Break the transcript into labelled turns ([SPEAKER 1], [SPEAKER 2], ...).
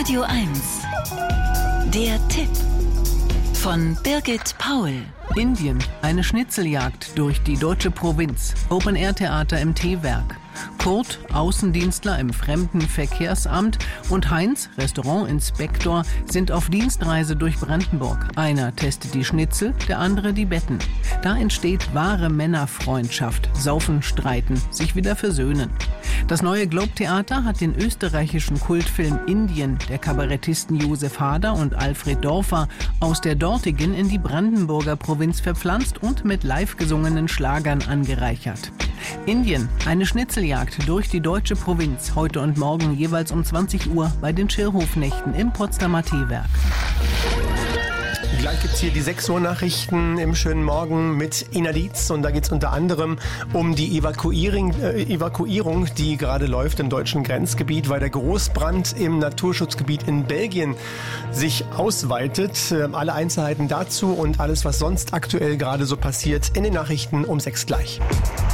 [SPEAKER 1] Radio 1. Der Tipp von Birgit Paul.
[SPEAKER 2] Indien, eine Schnitzeljagd durch die deutsche Provinz. Open-Air-Theater im Teewerk. Kurt, Außendienstler im Fremdenverkehrsamt, und Heinz, Restaurantinspektor, sind auf Dienstreise durch Brandenburg. Einer testet die Schnitzel, der andere die Betten. Da entsteht wahre Männerfreundschaft. Saufen, streiten, sich wieder versöhnen. Das neue Globe-Theater hat den österreichischen Kultfilm Indien der Kabarettisten Josef Hader und Alfred Dorfer aus der dortigen in die Brandenburger Provinz verpflanzt und mit live gesungenen Schlagern angereichert. Indien, eine Schnitzeljagd durch die deutsche Provinz, heute und morgen jeweils um 20 Uhr bei den Schirrhofnächten im Potsdamer Teewerk.
[SPEAKER 3] Gleich gibt es hier die 6 Uhr Nachrichten im schönen Morgen mit Ina Dietz, und da geht es unter anderem um die Evakuierung, die gerade läuft im deutschen Grenzgebiet, weil der Großbrand im Naturschutzgebiet in Belgien sich ausweitet. Alle Einzelheiten dazu und alles, was sonst aktuell gerade so passiert, in den Nachrichten um 6 gleich.